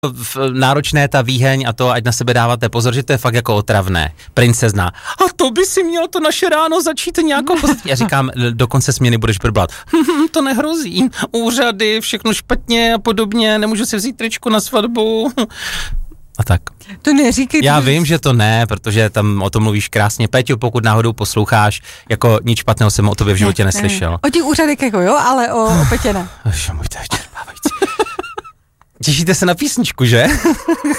náročné ta výheň a to, ať na sebe dáváte pozor, že to je fakt jako otravné. Princezna. A to by si měl to naše ráno začít nějakou pozitivní. Já říkám, do konce směny budeš brblat. To nehrozí. Úřady, všechno špatně a podobně, nemůžu si vzít tričku na svatbu. A tak. To neříkej. Já vím, že to ne, protože tam o tom mluvíš krásně. Péťo, pokud náhodou posloucháš, jako nic špatného jsem o tobě v životě neslyšel. O těch úřadech jako jo, ale o Petě ne. Můj to je čerpávající. Těšíte se na písničku, že?